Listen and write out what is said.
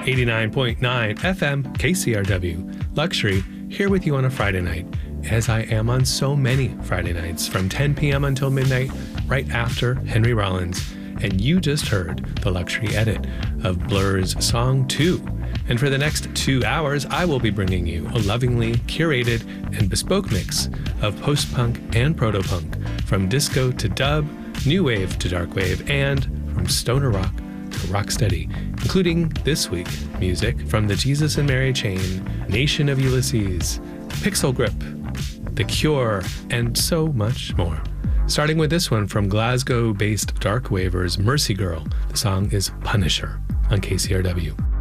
89.9 FM KCRW Luxury, here with you on a Friday night, as I am on so many Friday nights from 10 p.m. until midnight, right after Henry Rollins. And you just heard the Luxury edit of Blur's Song 2. And for the next 2 hours, I will be bringing you a lovingly curated and bespoke mix of post-punk and proto-punk, from disco to dub, new wave to dark wave, and from stoner rock to rocksteady, including this week music from the Jesus and Mary Chain, Nation of Ulysses, Pixel Grip, The Cure, and so much more. Starting with this one from Glasgow-based dark wavers Mercy Girl. The song is Punisher on KCRW.